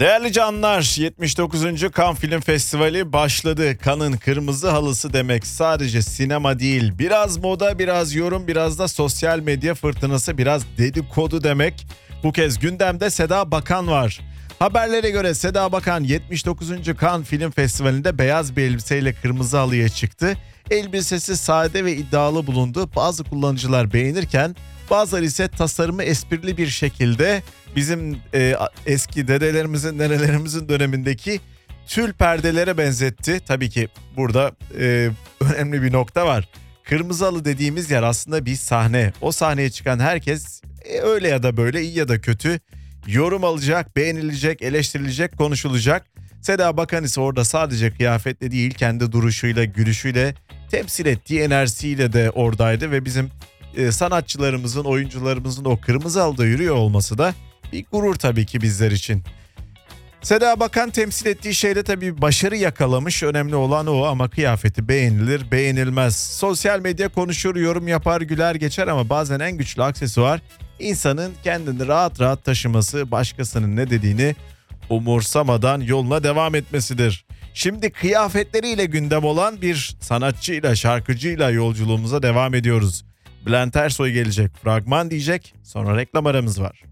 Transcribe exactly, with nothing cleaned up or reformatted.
Değerli canlar, yetmiş dokuzuncu Cannes Film Festivali başladı. Cannes'ın kırmızı halısı demek sadece sinema değil. Biraz moda, biraz yorum, biraz da sosyal medya fırtınası, biraz dedikodu demek. Bu kez gündemde Seda Bakan var. Haberlere göre Seda Bakan yetmiş dokuzuncu Cannes Film Festivali'nde beyaz bir elbiseyle kırmızı halıya çıktı. Elbisesi sade ve iddialı bulundu. Bazı kullanıcılar beğenirken bazıları ise tasarımı esprili bir şekilde bizim e, eski dedelerimizin, nenelerimizin dönemindeki tül perdelere benzetti. Tabii ki burada e, önemli bir nokta var. Kırmızı halı dediğimiz yer aslında bir sahne. O sahneye çıkan herkes e, öyle ya da böyle, iyi ya da kötü yorum alacak, beğenilecek, eleştirilecek, konuşulacak. Seda Bakan ise orada sadece kıyafetle değil, kendi duruşuyla, gülüşüyle, temsil ettiği enerjisiyle de oradaydı ve bizim e, sanatçılarımızın, oyuncularımızın o kırmızı halıda yürüyor olması da bir gurur tabii ki bizler için. Seda Bakan temsil ettiği şeyde tabii başarı yakalamış. Önemli olan o, ama kıyafeti beğenilir, beğenilmez. Sosyal medya konuşur, yorum yapar, güler geçer ama bazen en güçlü aksesuar insanın kendini rahat rahat taşıması, başkasının ne dediğini umursamadan yoluna devam etmesidir. Şimdi kıyafetleriyle gündem olan bir sanatçıyla, şarkıcıyla yolculuğumuza devam ediyoruz. Bülent Ersoy gelecek, fragman diyecek, sonra reklam aramız var.